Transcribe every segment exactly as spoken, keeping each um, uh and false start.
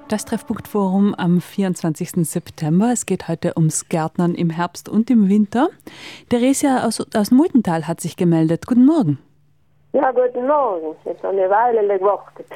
Das Treffpunktforum am vierundzwanzigsten September. Es geht heute ums Gärtnern im Herbst und im Winter. Theresia aus, aus Multental hat sich gemeldet. Guten Morgen. Ja, guten Morgen. Jetzt habe ich eine Weile gewartet.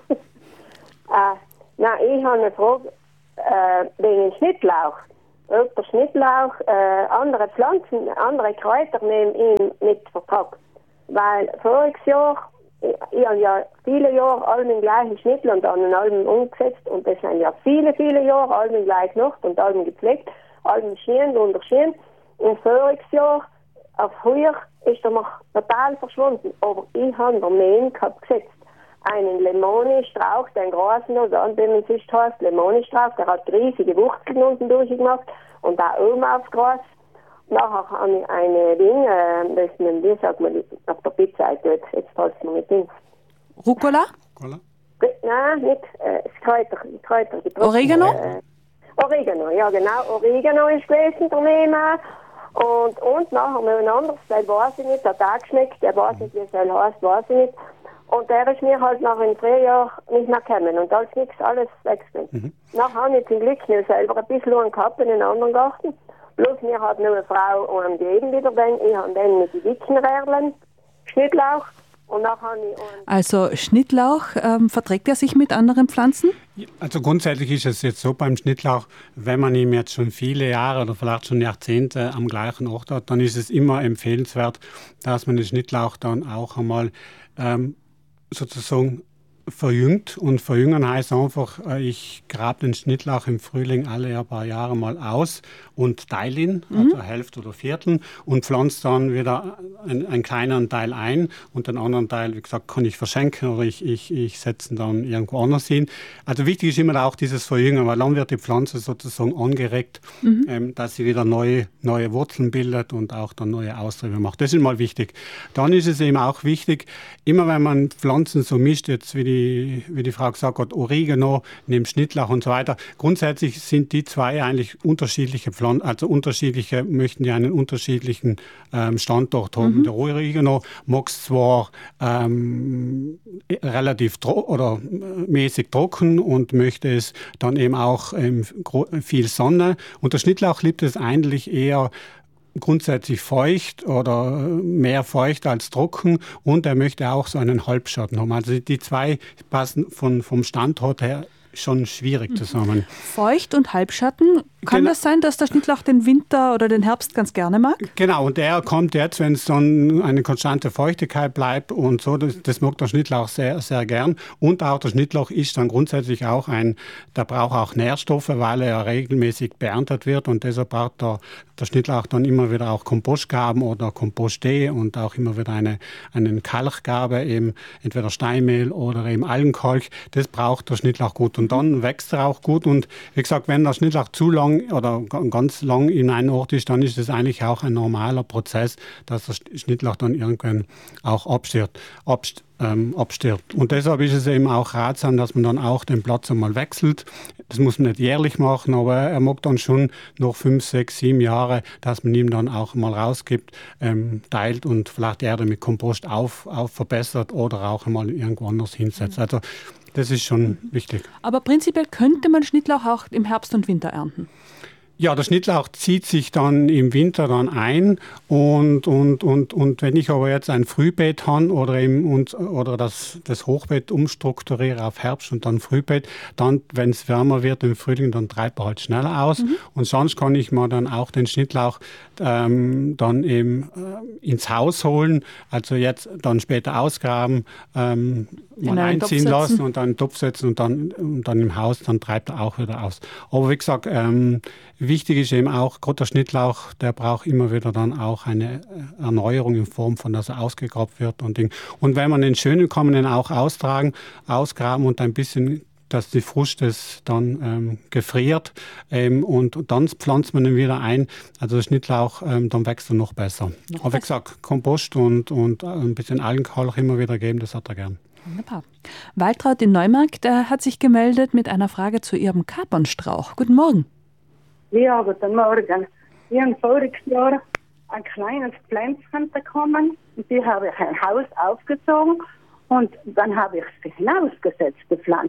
äh, nein, ich habe eine Frage äh, wegen Schnittlauch. Ob der Schnittlauch äh, andere Pflanzen, andere Kräuter nehmen ihn mit verpackt. Weil voriges Jahr, ich, ich habe ja viele Jahre all den gleichen Schnittland an den Alben umgesetzt und das sind ja viele, viele Jahre Alben gleich gemacht und Alben gepflegt, Alben schien und schien. Und voriges Jahr auf heuer ist er noch total verschwunden. Aber ich habe den Mähen gehabt gesetzt. Einen Lemoni-Strauch, den großen, oder an dem es ist heißt, Lemoni-Strauch, der hat riesige Wurzeln unten durchgemacht und da oben aufs Gras. Nachher habe ich eine Ding, äh, das man, wie sagt man, auf der Pizza tut. Jetzt hast du mir mit Ding. Rucola? Rucola? Nein, nicht. Äh, das Kräuter, das Kräuter. Die Oregano? Äh, Oregano, ja genau. Oregano ist gewesen, der Nehmer. Und, und nachher noch ein anderes, weil weiß ich nicht, der Tag schmeckt, der weiß nicht, wie es heißt, weiß ich nicht. Und der ist mir halt nach einem Frühjahr nicht mehr gekommen. Und als nichts, alles weggegangen. Mhm. Nachher habe ich zum Glück noch selber ein bisschen einen gehabt in einem anderen Garten. Bloß mir hat nur eine Frau einen gegeben wieder, den. Ich habe den mit den dicken Rährlen, Schnittlauch. Und nachher habe ich einen. Also Schnittlauch, ähm, verträgt er sich mit anderen Pflanzen? Also grundsätzlich ist es jetzt so beim Schnittlauch, wenn man ihn jetzt schon viele Jahre oder vielleicht schon Jahrzehnte am gleichen Ort hat, dann ist es immer empfehlenswert, dass man den Schnittlauch dann auch einmal ähm, sozusagen verjüngt. Und verjüngen heißt einfach, ich grabe den Schnittlauch im Frühling alle ein paar Jahre mal aus und teile ihn, mhm. also Hälfte oder Viertel, und pflanze dann wieder einen, einen kleineren Teil ein und den anderen Teil, wie gesagt, kann ich verschenken oder ich, ich, ich setze ihn dann irgendwo anders hin. Also wichtig ist immer auch dieses Verjüngen, weil dann wird die Pflanze sozusagen angeregt, mhm. ähm, dass sie wieder neue, neue Wurzeln bildet und auch dann neue Austriebe macht. Das ist mal wichtig. Dann ist es eben auch wichtig, immer wenn man Pflanzen so mischt, jetzt wie die wie die Frau gesagt hat, Oregano, neben Schnittlauch und so weiter. Grundsätzlich sind die zwei eigentlich unterschiedliche Pflanzen, also unterschiedliche, möchten die einen unterschiedlichen ähm, Standort haben. Mhm. Der Oregano mag es zwar ähm, relativ tro- oder mäßig trocken und möchte es dann eben auch ähm, viel Sonne. Und der Schnittlauch liebt es eigentlich eher grundsätzlich feucht oder mehr feucht als trocken und er möchte auch so einen Halbschatten haben. Also die zwei passen von, vom Standort her schon schwierig zusammen. Feucht und Halbschatten. Kann genau. das sein, dass der Schnittlauch den Winter oder den Herbst ganz gerne mag? Genau, und der kommt jetzt, wenn es dann eine konstante Feuchtigkeit bleibt und so, das, das mag der Schnittlauch sehr, sehr gern. Und auch der Schnittlauch ist dann grundsätzlich auch ein, der braucht auch Nährstoffe, weil er regelmäßig beerntet wird und deshalb braucht der, der Schnittlauch dann immer wieder auch Kompostgaben oder Komposte und auch immer wieder eine, eine Kalkgabe, eben entweder Steinmehl oder eben Algenkalk. Das braucht der Schnittlauch gut und dann wächst er auch gut und wie gesagt, wenn der Schnittlauch zu lang oder ganz lang in einem Ort ist, dann ist das eigentlich auch ein normaler Prozess, dass der Schnittlauch dann irgendwann auch abstirbt. Abst- ähm, abstirbt. Und deshalb ist es eben auch ratsam, dass man dann auch den Platz einmal wechselt. Das muss man nicht jährlich machen, aber er mag dann schon noch fünf, sechs, sieben Jahre, dass man ihm dann auch mal rausgibt, ähm, teilt und vielleicht die Erde mit Kompost auf, auf verbessert oder auch einmal irgendwo anders hinsetzt. Also das ist schon wichtig. Aber prinzipiell könnte man Schnittlauch auch im Herbst und Winter ernten? Ja, der Schnittlauch zieht sich dann im Winter dann ein und, und, und, und wenn ich aber jetzt ein Frühbeet habe oder, eben und, oder das, das Hochbeet umstrukturiere auf Herbst und dann Frühbeet, dann, wenn es wärmer wird im Frühling, dann treibt er halt schneller aus. Mhm. Und sonst kann ich mir dann auch den Schnittlauch ähm, dann eben äh, ins Haus holen, also jetzt dann später ausgraben, ähm, mal einziehen lassen und dann in den Topf setzen und dann, und dann im Haus, dann treibt er auch wieder aus. Aber wie gesagt, ähm, wichtig ist eben auch, gerade der Schnittlauch, der braucht immer wieder dann auch eine Erneuerung in Form von, dass er ausgegraben wird und Ding. Und wenn man den schönen kann man den auch austragen, ausgraben und ein bisschen, dass die Frust das dann ähm, gefriert ähm, und, und dann pflanzt man ihn wieder ein. Also der Schnittlauch, ähm, dann wächst er noch besser. Noch Aber wie gesagt, Kompost und, und ein bisschen Algenkalk immer wieder geben, das hat er gern. Wunderbar. Waltraud in Neumarkt äh, hat sich gemeldet mit einer Frage zu ihrem Kapernstrauch. Guten Morgen. Ja, guten Morgen. Ich habe voriges Jahr ein kleines Pflänzchen bekommen und die habe ich ein Haus aufgezogen und dann habe ich sie hinausgesetzt, die Pflanze.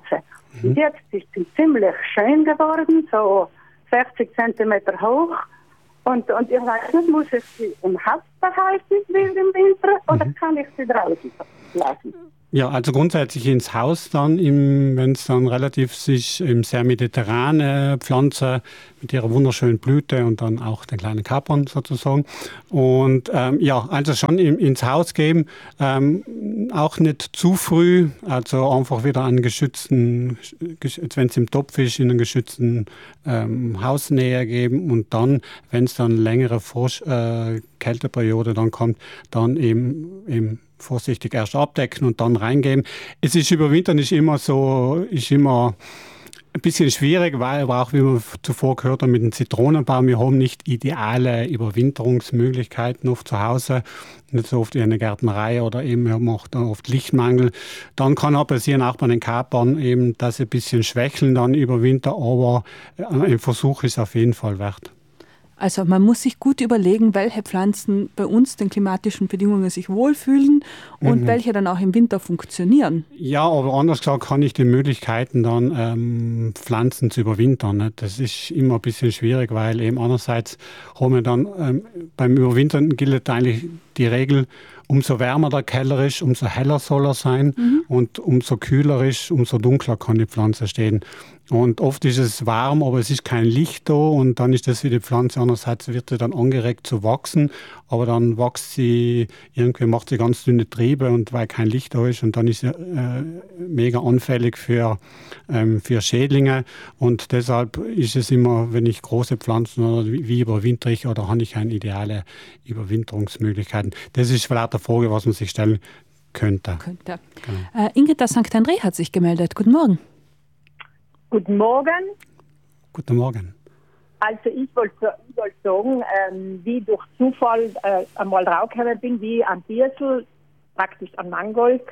Mhm. Und jetzt ist sie ziemlich schön geworden, so vierzig Zentimeter hoch. Und, und ich weiß nicht, muss ich sie im Haus behalten wie im Winter oder mhm. kann ich sie draußen lassen? Ja, also grundsätzlich ins Haus dann, wenn es dann relativ sich im sehr mediterrane Pflanze mit ihrer wunderschönen Blüte und dann auch den kleinen Kapern sozusagen. Und ähm, ja, also schon im, ins Haus geben, ähm, auch nicht zu früh, also einfach wieder einen geschützten, wenn es im Topf ist, in einen geschützten ähm, Hausnähe geben und dann, wenn es dann längere Frosch, äh, Kälteperiode dann kommt, dann eben, eben vorsichtig erst abdecken und dann reingeben. Es ist überwintern ist immer so, ist immer ein bisschen schwierig, weil aber auch, wie wir zuvor gehört haben, mit dem Zitronenbaum, wir haben nicht ideale Überwinterungsmöglichkeiten oft zu Hause, nicht so oft in der Gärtnerei oder eben wir haben auch da oft Lichtmangel. Dann kann auch passieren, auch bei den Kapern eben, dass sie ein bisschen schwächeln dann über Winter, aber ein Versuch ist auf jeden Fall wert. Also man muss sich gut überlegen, welche Pflanzen bei uns den klimatischen Bedingungen sich wohlfühlen und mhm. welche dann auch im Winter funktionieren. Ja, aber anders gesagt kann ich die Möglichkeiten dann ähm, Pflanzen zu überwintern. Ne? Das ist immer ein bisschen schwierig, weil eben andererseits haben wir dann ähm, beim Überwintern gilt eigentlich die Regel, umso wärmer der Keller ist, umso heller soll er sein mhm. und umso kühler ist, umso dunkler kann die Pflanze stehen. Und oft ist es warm, aber es ist kein Licht da und dann ist das für die Pflanze, andererseits wird sie dann angeregt zu wachsen, aber dann wächst sie, irgendwie macht sie ganz dünne Triebe und weil kein Licht da ist und dann ist sie äh, mega anfällig für, ähm, für Schädlinge und deshalb ist es immer, wenn ich große Pflanzen oder wie, wie überwintere ich oder habe ich eine ideale Überwinterungsmöglichkeiten. Das ist vielleicht eine Frage, was man sich stellen könnte. könnte. Genau. Äh, Ingrid aus Sankt André hat sich gemeldet. Guten Morgen. Guten Morgen. Guten Morgen. Also ich wollte wollt sagen, ähm, wie ich durch Zufall äh, einmal rausgekommen bin, wie ich am Biesel, praktisch am Mangold,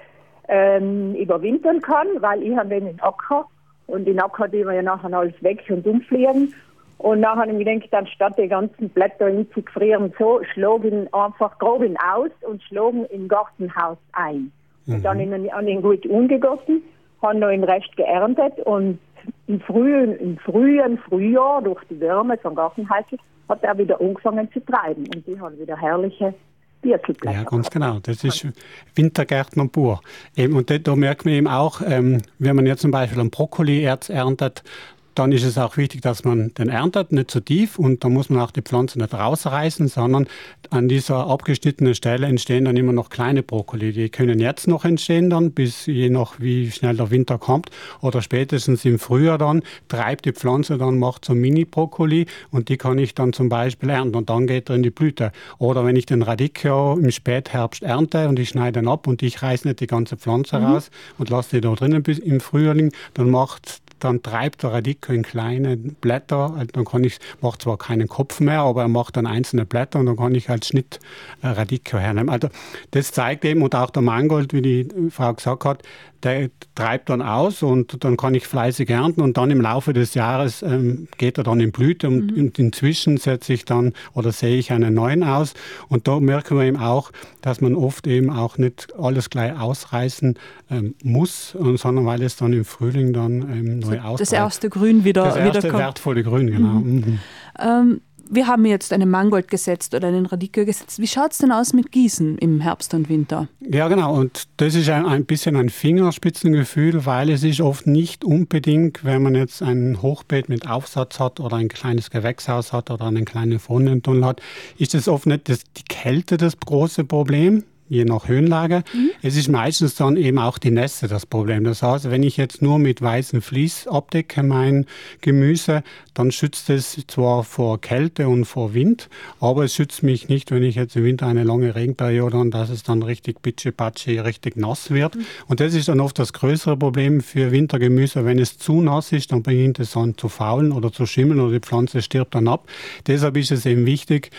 ähm, überwintern kann, weil ich habe einen Acker und den Acker, die wir ja nachher alles weg und umfliegen. Und nachher habe ich mir gedacht, anstatt die ganzen Blätter hinzufrieren, so schlage ich einfach grob ihn aus und schlage im Gartenhaus ein. Mhm. Und dann habe ich ihn gut umgegossen, habe noch den Rest geerntet und im frühen, im frühen Frühjahr, durch die Wärme vom Gartenhäusl, hat er wieder angefangen zu treiben. Und die haben wieder herrliche Birkelblätter. Ja, ganz genau. Das ist Wintergärtner pur. Und da, da merkt man eben auch, ähm, wenn man jetzt zum Beispiel einen Brokkoli-Erz erntet, dann ist es auch wichtig, dass man den erntet, nicht zu tief und da muss man auch die Pflanze nicht rausreißen, sondern an dieser abgeschnittenen Stelle entstehen dann immer noch kleine Brokkoli. Die können jetzt noch entstehen dann, bis je nach wie schnell der Winter kommt oder spätestens im Frühjahr dann treibt die Pflanze dann, macht so Mini-Brokkoli und die kann ich dann zum Beispiel ernten und dann geht er in die Blüte. Oder wenn ich den Radicchio im Spätherbst ernte und ich schneide ihn ab und ich reiße nicht die ganze Pflanze mhm. raus und lasse die da drinnen bis im Frühling, dann macht dann treibt der Radicchio in kleine Blätter. Dann kann ich, macht zwar keinen Kopf mehr, aber er macht dann einzelne Blätter und dann kann ich als Schnitt äh, Radicchio hernehmen. Also das zeigt eben, und auch der Mangold, wie die Frau gesagt hat, der treibt dann aus und dann kann ich fleißig ernten und dann im Laufe des Jahres ähm, geht er dann in Blüte und, mhm. und inzwischen setze ich dann oder sehe ich einen neuen aus und da merken wir eben auch, dass man oft eben auch nicht alles gleich ausreißen ähm, muss, sondern weil es dann im Frühling dann ähm, neu ausreißt. Das erste Grün wieder Das erste wieder kommt. wertvolle Grün, genau. Mhm. Mhm. Ähm, wir haben jetzt einen Mangold gesetzt oder einen Radicchio gesetzt. Wie schaut es denn aus mit Gießen im Herbst und Winter? Ja, genau. Und das ist ein, ein bisschen ein Fingerspitzengefühl, weil es ist oft nicht unbedingt, wenn man jetzt ein Hochbeet mit Aufsatz hat oder ein kleines Gewächshaus hat oder einen kleinen Pfannentunnel hat, ist es oft nicht das, die Kälte das große Problem, je nach Höhenlage. Mhm. Es ist meistens dann eben auch die Nässe das Problem. Das heißt, wenn ich jetzt nur mit weißem Vlies abdecke mein Gemüse, dann schützt es zwar vor Kälte und vor Wind, aber es schützt mich nicht, wenn ich jetzt im Winter eine lange Regenperiode habe, dass es dann richtig pitschi-patschi, richtig nass wird. Mhm. Und das ist dann oft das größere Problem für Wintergemüse. Wenn es zu nass ist, dann beginnt es an zu faulen oder zu schimmeln oder die Pflanze stirbt dann ab. Deshalb ist es eben wichtig,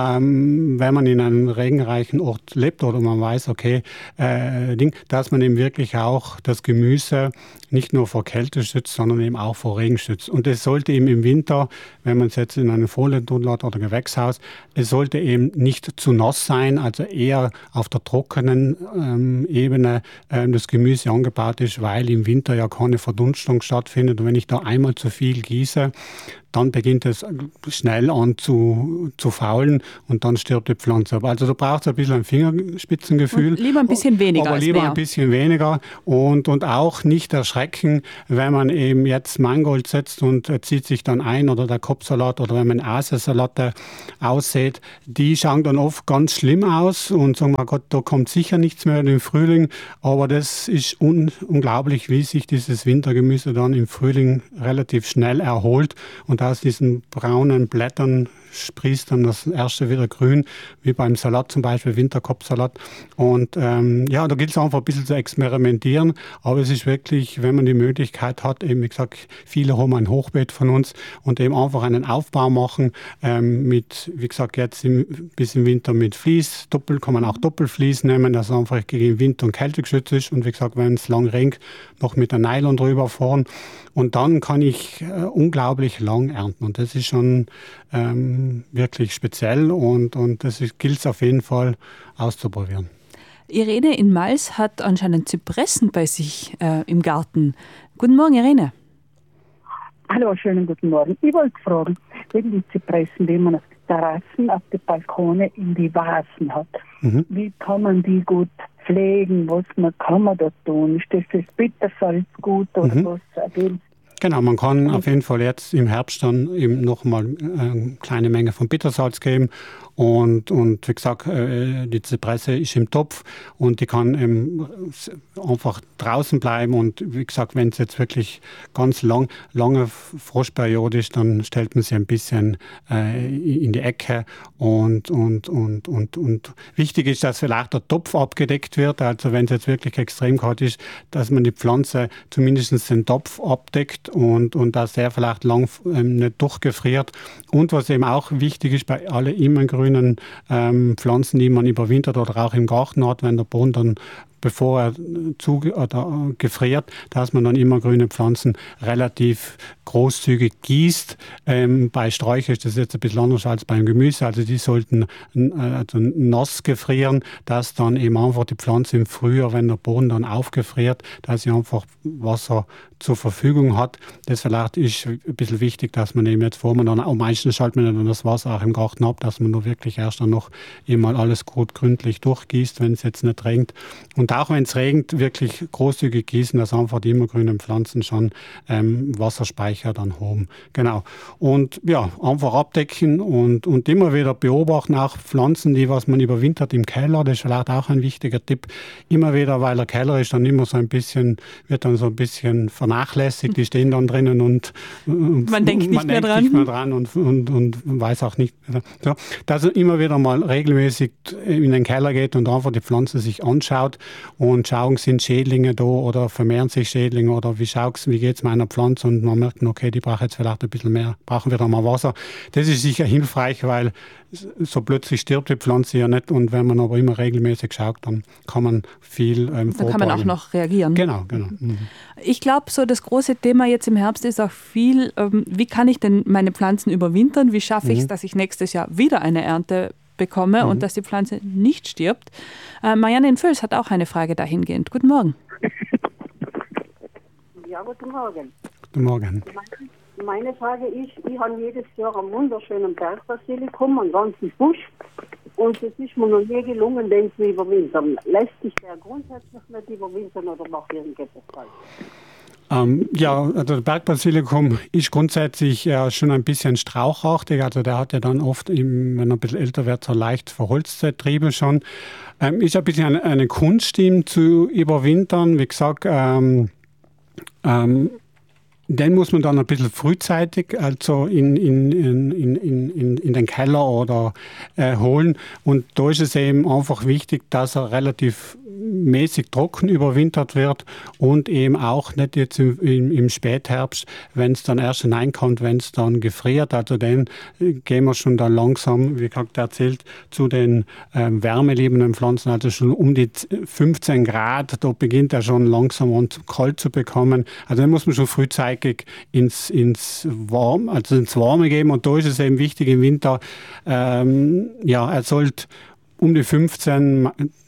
ähm, wenn man in einem regenreichen Ort lebt oder man weiß, okay, äh, Ding, dass man eben wirklich auch das Gemüse nicht nur vor Kälte schützt, sondern eben auch vor Regen schützt. Und es sollte eben im Winter, wenn man es jetzt in einem Folientunnel hat oder Gewächshaus, es sollte eben nicht zu nass sein, also eher auf der trockenen ähm, Ebene ähm, das Gemüse angebaut ist, weil im Winter ja keine Verdunstung stattfindet. Und wenn ich da einmal zu viel gieße, dann beginnt es schnell an zu, zu faulen und dann stirbt die Pflanze ab. Also da braucht es ein bisschen ein Fingerspitzengefühl. Und lieber ein bisschen weniger aber als lieber mehr. ein bisschen weniger und, und auch nicht erschrecken, wenn man eben jetzt Mangold setzt und äh, zieht sich dann ein oder der Kopfsalat oder wenn man Asersalate aussät, die schauen dann oft ganz schlimm aus und sagen, oh Gott, da kommt sicher nichts mehr im Frühling, aber das ist un- unglaublich, wie sich dieses Wintergemüse dann im Frühling relativ schnell erholt und aus diesen braunen Blättern sprießt dann das erste wieder grün, wie beim Salat zum Beispiel, Winterkopfsalat. Und ähm, ja, da gilt es einfach ein bisschen zu experimentieren, aber es ist wirklich, wenn man die Möglichkeit hat, eben wie gesagt, viele haben ein Hochbeet von uns und eben einfach einen Aufbau machen ähm, mit, wie gesagt, jetzt im, bis im Winter mit Vlies, Doppel, kann man auch Doppelvlies nehmen, das einfach gegen Winter und Kälte geschützt ist und wie gesagt, wenn es lang regnet, noch mit der Nylon drüber fahren und dann kann ich äh, unglaublich lang ernten und das ist schon ähm, wirklich speziell und, und das gilt es auf jeden Fall auszuprobieren. Irene in Mals hat anscheinend Zypressen bei sich äh, im Garten. Guten Morgen, Irene. Hallo, schönen guten Morgen. Ich wollte fragen, wegen die Zypressen, die man auf die Terrassen, auf die Balkone in die Vasen hat. Mhm. Wie kann man die gut pflegen? Was man, kann man da tun? Ist das das Bittersalz gut oder mhm. was ergeben? Genau, man kann auf jeden Fall jetzt im Herbst dann eben nochmal eine kleine Menge von Bittersalz geben und, und wie gesagt, die Zypresse ist im Topf und die kann eben einfach draußen bleiben und wie gesagt, wenn es jetzt wirklich ganz lang, lange Frostperiode ist, dann stellt man sie ein bisschen äh, in die Ecke und, und, und, und, und wichtig ist, dass vielleicht der Topf abgedeckt wird, also wenn es jetzt wirklich extrem kalt ist, dass man die Pflanze zumindest den Topf abdeckt und, und dass der vielleicht lang ähm, nicht durchgefriert. Und was eben auch wichtig ist bei allen immergrünen ähm, Pflanzen, die man überwintert oder auch im Garten hat, wenn der Boden dann bevor er zu, oder gefriert, dass man dann immer grüne Pflanzen relativ großzügig gießt. Ähm, bei Sträuchern ist das jetzt ein bisschen anders als beim Gemüse. Also die sollten also nass gefrieren, dass dann eben einfach die Pflanze im Frühjahr, wenn der Boden dann aufgefriert, dass sie einfach Wasser zur Verfügung hat. Das vielleicht ist ein bisschen wichtig, dass man eben jetzt vor man dann, auch meistens schaltet man dann das Wasser auch im Garten ab, dass man nur wirklich erst dann noch eben mal alles gut gründlich durchgießt, wenn es jetzt nicht regnet. Und auch wenn es regnet, wirklich großzügig gießen, dass einfach die immergrünen Pflanzen schon ähm, Wasserspeicher dann haben. Genau. Und ja, einfach abdecken und, und immer wieder beobachten, auch Pflanzen, die was man überwintert im Keller, das ist vielleicht auch ein wichtiger Tipp. Immer wieder, weil der Keller ist dann immer so ein bisschen, wird dann so ein bisschen vernachlässigt, die stehen dann drinnen und, und man denkt nicht, man mehr, denkt dran. nicht mehr dran und, und, und weiß auch nicht mehr. So, dass er immer wieder mal regelmäßig in den Keller geht und einfach die Pflanze sich anschaut und schauen, sind Schädlinge da oder vermehren sich Schädlinge oder wie schaut's, wie geht's meiner Pflanze und man merkt, okay, die braucht jetzt vielleicht ein bisschen mehr, brauchen wir da mal Wasser. Das ist sicher hilfreich, weil so plötzlich stirbt die Pflanze ja nicht und wenn man aber immer regelmäßig schaut, dann kann man viel ähm, Dann kann man auch noch reagieren. Genau, genau. Mhm. Ich glaube, so das große Thema jetzt im Herbst ist auch viel, ähm, wie kann ich denn meine Pflanzen überwintern? Wie schaffe ich es, mhm. dass ich nächstes Jahr wieder eine Ernte bekomme mhm. und dass die Pflanze nicht stirbt? Äh, Marianne in Völs hat auch eine Frage dahingehend. Guten Morgen. Ja, guten Morgen. Guten Morgen. Meine Frage ist, ich habe jedes Jahr einen wunderschönen Bergbasilikum, einen ganzen Busch. Und es ist mir noch nie gelungen, den zu überwintern. Lässt sich der grundsätzlich nicht überwintern oder macht irgendetwas falsch? Ähm, ja, also der Bergbasilikum ist grundsätzlich äh, schon ein bisschen strauchartig. Also der hat ja dann oft, im, wenn er ein bisschen älter wird, so leicht verholzte Triebe schon. Ähm, ist ein bisschen eine, eine Kunst, ihn zu überwintern. Wie gesagt, ähm, ähm, den muss man dann ein bisschen frühzeitig also in, in, in, in, in, in den Keller oder äh, holen. Und da ist es eben einfach wichtig, dass er relativ mäßig trocken überwintert wird und eben auch nicht jetzt im, im, im Spätherbst, wenn es dann erst hineinkommt, wenn es dann gefriert. Also dann gehen wir schon dann langsam, wie gesagt erzählt, zu den ähm, wärmeliebenden Pflanzen, also schon um die fünfzehn Grad, da beginnt er schon langsam und kalt zu bekommen. Also dann muss man schon frühzeitig ins, ins, Warm, also ins Warme geben und da ist es eben wichtig im Winter, ähm, ja, er sollte um die fünfzehn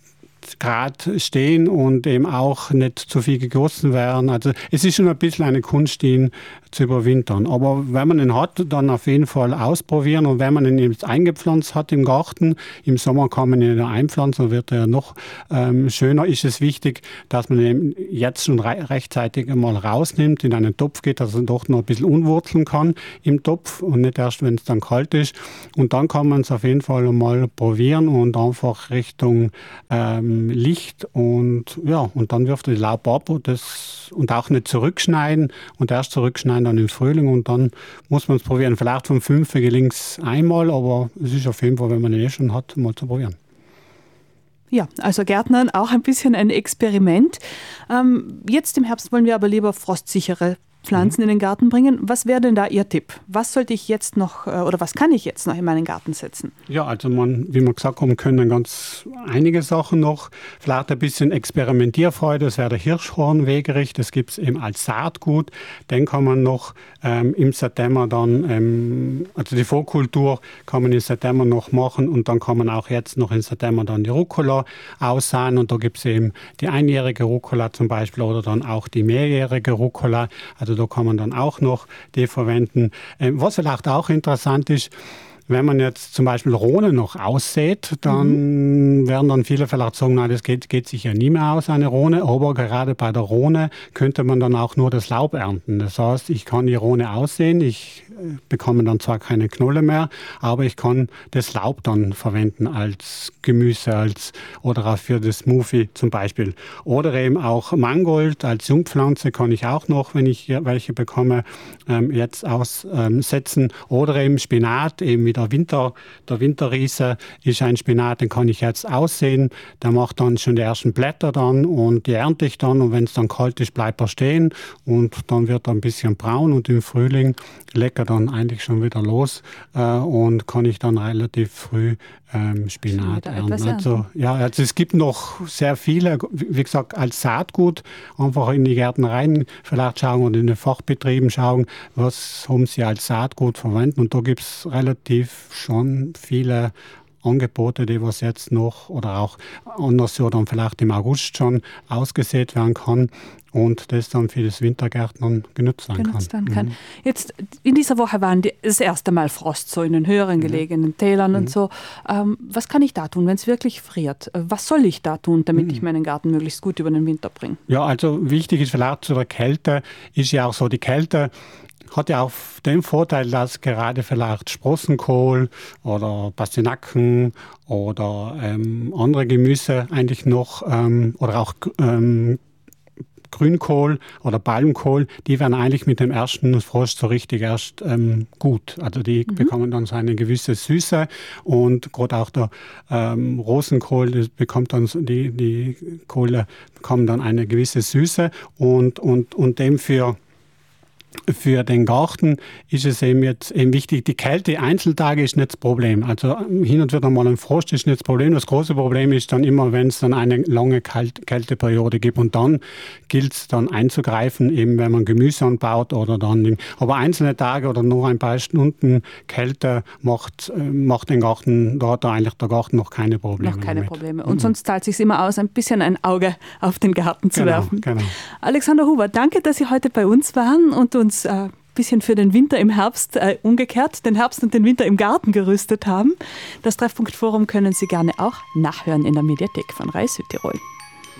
Grad stehen und eben auch nicht zu viel gegossen werden. Also es ist schon ein bisschen eine Kunst, ihn zu überwintern. Aber wenn man ihn hat, dann auf jeden Fall ausprobieren. Und wenn man ihn jetzt eingepflanzt hat im Garten, im Sommer kann man ihn einpflanzen, dann wird er noch ähm, schöner. Ist es wichtig, dass man ihn jetzt schon re- rechtzeitig einmal rausnimmt, in einen Topf geht, dass er doch noch ein bisschen unwurzeln kann im Topf und nicht erst, wenn es dann kalt ist. Und dann kann man es auf jeden Fall mal probieren und einfach Richtung ähm, Licht und ja, und dann wirft er die Laub ab und, das, und auch nicht zurückschneiden und erst zurückschneiden dann im Frühling und dann muss man es probieren. Vielleicht von fünf gelingt es einmal, aber es ist auf jeden Fall, wenn man ihn eh schon hat, mal zu probieren. Ja, also Gärtnern auch ein bisschen ein Experiment. Ähm, jetzt im Herbst wollen wir aber lieber frostsichere Pflanzen in den Garten bringen. Was wäre denn da Ihr Tipp? Was sollte ich jetzt noch oder was kann ich jetzt noch in meinen Garten setzen? Ja, also man, wie wir gesagt haben, können ganz einige Sachen noch. Vielleicht ein bisschen Experimentierfreude, das wäre der Hirschhornwegerich, das gibt es eben als Saatgut. Den kann man noch ähm, im September dann, ähm, also die Vorkultur kann man im September noch machen und dann kann man auch jetzt noch im September dann die Rucola aussahen und da gibt es eben die einjährige Rucola zum Beispiel oder dann auch die mehrjährige Rucola. Also da kann man dann auch noch die verwenden. Was vielleicht auch interessant ist, wenn man jetzt zum Beispiel Rhone noch aussät, dann mhm. werden dann viele vielleicht sagen, nein, das geht, geht sich ja nie mehr aus, eine Rhone. Aber gerade bei der Rhone könnte man dann auch nur das Laub ernten. Das heißt, ich kann die Rhone aussehen, ich bekomme dann zwar keine Knolle mehr, aber ich kann das Laub dann verwenden als Gemüse als, oder auch für das Smoothie zum Beispiel. Oder eben auch Mangold als Jungpflanze kann ich auch noch, wenn ich welche bekomme, ähm, jetzt aussetzen. Oder eben Spinat, eben wie der Winter, der Winterriese ist ein Spinat, den kann ich jetzt aussehen. Der macht dann schon die ersten Blätter dann und die ernte ich dann und wenn es dann kalt ist, bleibt er stehen und dann wird er ein bisschen braun und im Frühling legt er dann eigentlich schon wieder los äh, und kann ich dann relativ früh ähm, Spinat ernten. Also, ja, also es gibt noch sehr viele, wie gesagt, als Saatgut einfach in die Gärtnereien vielleicht schauen und in den Fachbetrieben schauen, was haben sie als Saatgut verwenden und da gibt es relativ schon viele Angebote, die was jetzt noch oder auch anders Jahr dann vielleicht im August schon ausgesät werden kann und das dann für das Wintergärtnern genutzt werden genutzt kann. kann. Mhm. Jetzt in dieser Woche waren die, das erste Mal Frost, so in den höheren gelegenen mhm. Tälern mhm. und so. Ähm, was kann ich da tun, wenn es wirklich friert? Was soll ich da tun, damit mhm. ich meinen Garten möglichst gut über den Winter bringe? Ja, also wichtig ist vielleicht zu der Kälte, ist ja auch so, die Kälte hat ja auch den Vorteil, dass gerade vielleicht Sprossenkohl oder Pastinaken oder ähm, andere Gemüse eigentlich noch ähm, oder auch ähm, Grünkohl oder Palmkohl, die werden eigentlich mit dem ersten Frost so richtig erst ähm, gut. Also die mhm. bekommen dann so eine gewisse Süße und gerade auch der ähm, Rosenkohl, das bekommt dann die, die Kohle bekommen dann eine gewisse Süße und, und, und dem für Für den Garten ist es eben jetzt eben wichtig, die Kälte Einzeltage ist nicht das Problem. Also hin und wieder mal ein Frost ist nicht das Problem. Das große Problem ist dann immer, wenn es dann eine lange Kalt- Kälteperiode gibt. Und dann gilt es dann einzugreifen, eben wenn man Gemüse anbaut oder dann. Aber einzelne Tage oder nur ein paar Stunden Kälte macht, macht den Garten, da hat eigentlich der Garten noch keine Probleme. Noch keine damit. Probleme. Und mhm. sonst zahlt es sich immer aus, ein bisschen ein Auge auf den Garten zu genau, werfen. Genau. Alexander Huber, danke, dass Sie heute bei uns waren und uns ein äh, bisschen für den Winter im Herbst, äh, umgekehrt, den Herbst und den Winter im Garten gerüstet haben. Das Treffpunkt Forum können Sie gerne auch nachhören in der Mediathek von Radio Südtirol.